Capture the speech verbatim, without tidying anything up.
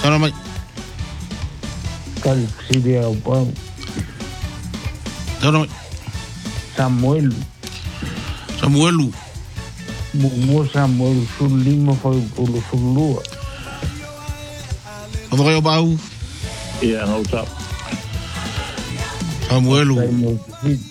Sano mai. Kali sidia o pau. Sano mai. Samuel. Samuelu. Mo Samuel sulimo foi pulu sulua. Apa kaya bau? Iya, nggak usah. Samuelu. Samuel